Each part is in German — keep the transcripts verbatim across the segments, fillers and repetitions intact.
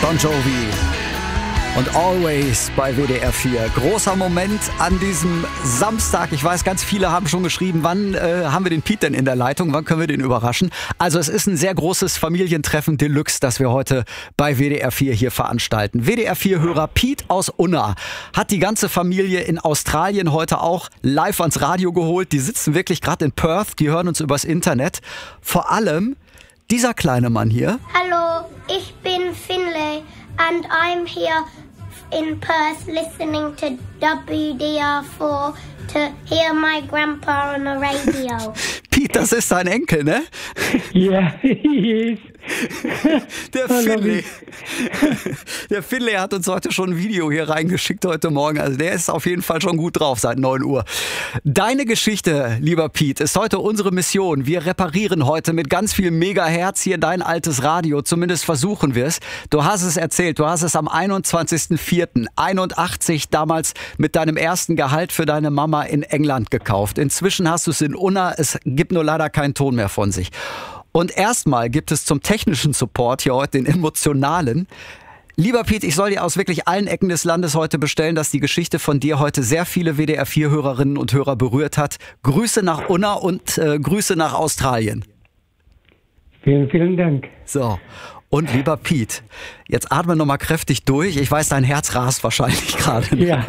Bon Jovi und Always bei W D R vier. Großer Moment an diesem Samstag. Ich weiß, ganz viele haben schon geschrieben, wann äh, haben wir den Pete denn in der Leitung? Wann können wir den überraschen? Also es ist ein sehr großes Familientreffen Deluxe, das wir heute bei W D R vier hier veranstalten. W D R vier-Hörer Pete aus Unna hat die ganze Familie in Australien heute auch live ans Radio geholt. Die sitzen wirklich gerade in Perth, die hören uns übers Internet. Vor allem dieser kleine Mann hier. Hallo, ich bin Finlay and I'm here in Perth listening to W D R four to hear my grandpa on the radio. Pete, das ist dein Enkel, ne? Ja, he is. Der Finlay. Der Finlay hat uns heute schon ein Video hier reingeschickt heute Morgen. Also der ist auf jeden Fall schon gut drauf seit neun Uhr. Deine Geschichte, lieber Pete, ist heute unsere Mission. Wir reparieren heute mit ganz viel Megahertz hier dein altes Radio. Zumindest versuchen wir es. Du hast es erzählt. Du hast es am einundzwanzigsten vierten einundachtzig damals mit deinem ersten Gehalt für deine Mama in England gekauft. Inzwischen hast du es in Unna. Es gibt nur leider keinen Ton mehr von sich. Und erstmal gibt es zum technischen Support hier heute den emotionalen. Lieber Pete, ich soll dir aus wirklich allen Ecken des Landes heute bestellen, dass die Geschichte von dir heute sehr viele W D R vier-Hörerinnen und Hörer berührt hat. Grüße nach Unna und äh, Grüße nach Australien. Vielen, vielen Dank. So. Und lieber Pete, jetzt atme nochmal kräftig durch. Ich weiß, dein Herz rast wahrscheinlich gerade. Ja.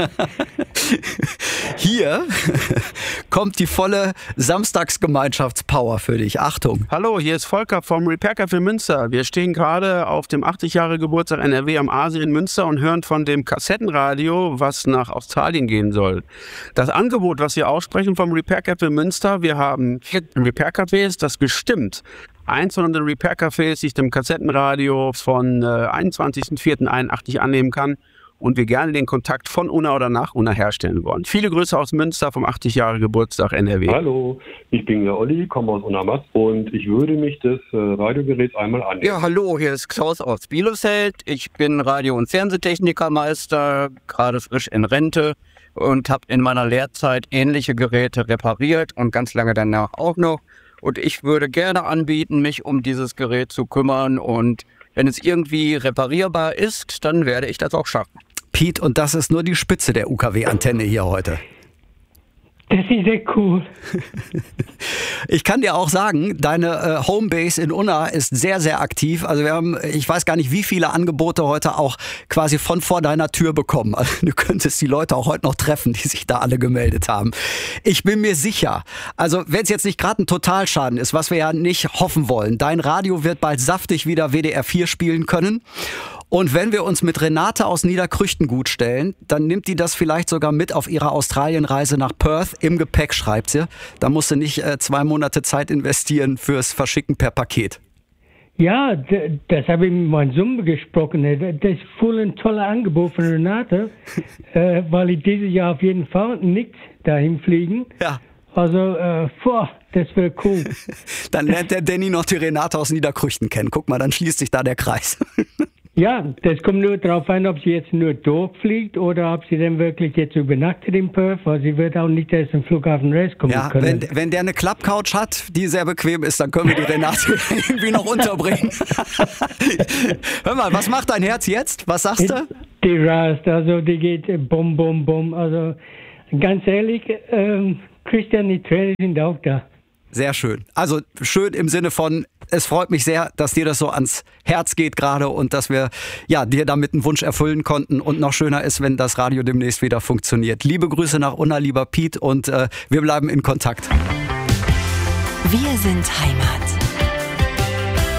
Hier kommt die volle Samstagsgemeinschaftspower für dich. Achtung. Hallo, hier ist Volker vom Repair Café Münster. Wir stehen gerade auf dem achtzig Jahre Geburtstag N R W am Aasee in Münster und hören von dem Kassettenradio, was nach Australien gehen soll. Das Angebot, was wir aussprechen vom Repair Café Münster, wir haben vier Repair Cafés, das gestimmt. Eins von den Repair Cafés sich dem Kassettenradio von äh, einundzwanzigsten vierten einundachtzig annehmen kann und wir gerne den Kontakt von Unna oder nach Unna herstellen wollen. Viele Grüße aus Münster vom achtzig Jahre Geburtstag N R W. Hallo, ich bin der Olli, komme aus Unna und ich würde mich des äh, Radiogeräts einmal annehmen. Ja, hallo, hier ist Klaus aus Bielefeld. Ich bin Radio- und Fernsehtechnikermeister, gerade frisch in Rente und habe in meiner Lehrzeit ähnliche Geräte repariert und ganz lange danach auch noch. Und ich würde gerne anbieten, mich um dieses Gerät zu kümmern. Und wenn es irgendwie reparierbar ist, dann werde ich das auch schaffen. Pete, und das ist nur die Spitze der U K W-Antenne hier heute. Das ist sehr cool. Ich kann dir auch sagen, deine äh, Homebase in Unna ist sehr, sehr aktiv. Also wir haben, ich weiß gar nicht, wie viele Angebote heute auch quasi von vor deiner Tür bekommen. Also du könntest die Leute auch heute noch treffen, die sich da alle gemeldet haben. Ich bin mir sicher, also wenn es jetzt nicht gerade ein Totalschaden ist, was wir ja nicht hoffen wollen, dein Radio wird bald saftig wieder W D R vier spielen können. Und wenn wir uns mit Renate aus Niederkrüchten gut stellen, dann nimmt die das vielleicht sogar mit auf ihrer Australienreise nach Perth im Gepäck, schreibt sie. Da musst du nicht äh, zwei Monate Zeit investieren fürs Verschicken per Paket. Ja, d- das habe ich mit meinem Sohn gesprochen. Das ist voll ein tolles Angebot von Renate, äh, weil ich dieses Jahr auf jeden Fall nicht dahin fliegen. Ja. Also, äh, boah, das wäre cool. Dann lernt der Danny noch die Renate aus Niederkrüchten kennen. Guck mal, dann schließt sich da der Kreis. Ja, das kommt nur darauf an, ob sie jetzt nur durchfliegt oder ob sie dann wirklich jetzt übernachtet in Perth, weil sie wird auch nicht erst im Flughafen rauskommen Ja, können. wenn, wenn der eine Klappcouch hat, die sehr bequem ist, dann können wir die Renate irgendwie noch unterbringen. Hör mal, was macht dein Herz jetzt? Was sagst du? Die rast, also die geht äh, bum, bum, bum. Also ganz ehrlich, ähm, Christian, die Tränen sind auch da. Sehr schön. Also schön im Sinne von, es freut mich sehr, dass dir das so ans Herz geht gerade und dass wir ja dir damit einen Wunsch erfüllen konnten. Und noch schöner ist, wenn das Radio demnächst wieder funktioniert. Liebe Grüße nach Unna, lieber Pete, und äh, wir bleiben in Kontakt. Wir sind Heimat.